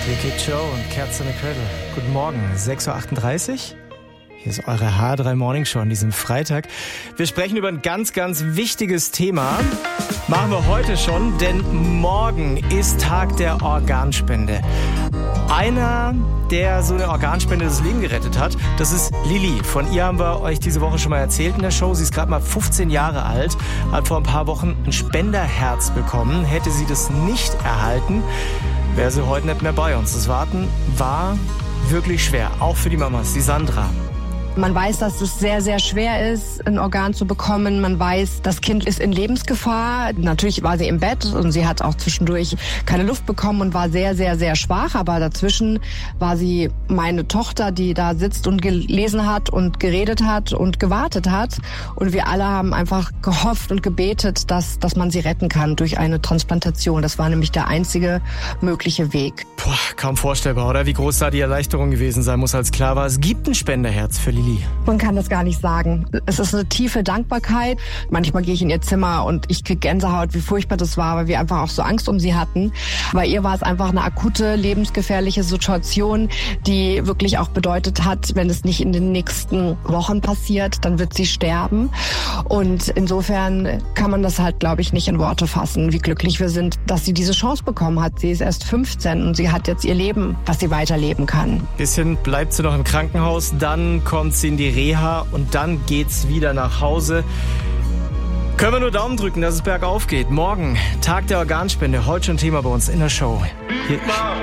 Vicky Joe und Kerze in the Cradle. Guten Morgen, 6.38 Uhr. Hier ist eure H3 Morning Show an diesem Freitag. Wir sprechen über ein ganz, ganz wichtiges Thema. Machen wir heute schon, denn morgen ist Tag der Organspende. Einer, der so eine Organspende das Leben gerettet hat, das ist Lilly. Von ihr haben wir euch diese Woche schon mal erzählt in der Show. Sie ist gerade mal 15 Jahre alt, hat vor ein paar Wochen ein Spenderherz bekommen. Hätte sie das nicht erhalten, wäre sie heute nicht mehr bei uns. Das Warten war wirklich schwer, auch für die Mamas, die Sandra. Man weiß, dass es sehr, sehr schwer ist, ein Organ zu bekommen. Man weiß, das Kind ist in Lebensgefahr. Natürlich war sie im Bett und sie hat auch zwischendurch keine Luft bekommen und war sehr, sehr, sehr schwach. Aber dazwischen war sie meine Tochter, die da sitzt und gelesen hat und geredet hat und gewartet hat. Und wir alle haben einfach gehofft und gebetet, dass man sie retten kann durch eine Transplantation. Das war nämlich der einzige mögliche Weg. Boah, kaum vorstellbar, oder? Wie groß da die Erleichterung gewesen sein muss, als klar war, es gibt ein Spenderherz für Lilly. Man kann das gar nicht sagen. Es ist eine tiefe Dankbarkeit. Manchmal gehe ich in ihr Zimmer und ich kriege Gänsehaut, wie furchtbar das war, weil wir einfach auch so Angst um sie hatten. Bei ihr war es einfach eine akute, lebensgefährliche Situation, die wirklich auch bedeutet hat, wenn es nicht in den nächsten Wochen passiert, dann wird sie sterben. Und insofern kann man das halt, glaube ich, nicht in Worte fassen, wie glücklich wir sind, dass sie diese Chance bekommen hat. Sie ist erst 15 und sie hat jetzt ihr Leben, was sie weiterleben kann. Bisschen bleibt sie noch im Krankenhaus, dann kommt sie in die Reha und dann geht's wieder nach Hause. Können wir nur Daumen drücken, dass es bergauf geht. Morgen, Tag der Organspende, heute schon Thema bei uns in der Show. Hier